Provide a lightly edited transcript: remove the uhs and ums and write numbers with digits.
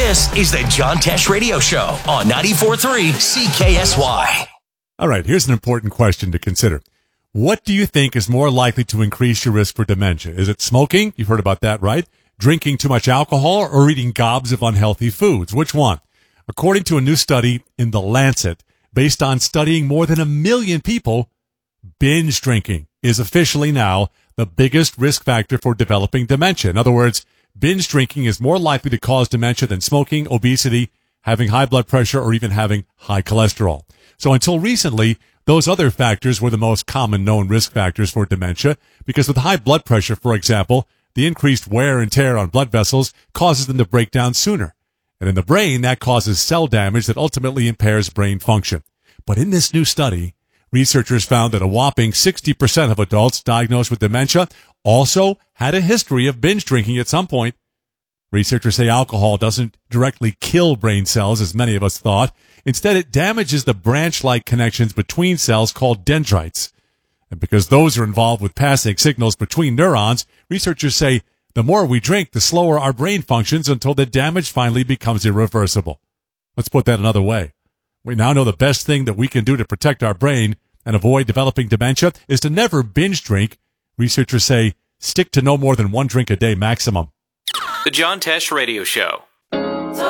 This is the John Tesh Radio Show on 94.3 CKSY. All right, here's an important question to consider. What do you think is more likely to increase your risk for dementia? Is it smoking? You've heard about that, right? Drinking too much alcohol or eating gobs of unhealthy foods? Which one? According to a new study in The Lancet, based on studying more than 1 million people, binge drinking is officially now the biggest risk factor for developing dementia. In other words, binge drinking is more likely to cause dementia than smoking, obesity, having high blood pressure, or even having high cholesterol. So until recently, those other factors were the most common known risk factors for dementia, because with high blood pressure, for example, the increased wear and tear on blood vessels causes them to break down sooner. And in the brain, that causes cell damage that ultimately impairs brain function. But in this new study, researchers found that a whopping 60% of adults diagnosed with dementia also had a history of binge drinking at some point. Researchers say alcohol doesn't directly kill brain cells, as many of us thought. Instead, it damages the branch-like connections between cells called dendrites. And because those are involved with passing signals between neurons, researchers say the more we drink, the slower our brain functions until the damage finally becomes irreversible. Let's put that another way. We now know the best thing that we can do to protect our brain and avoid developing dementia is to never binge drink. Researchers say stick to no more than 1 drink a day maximum. The John Tesh Radio Show.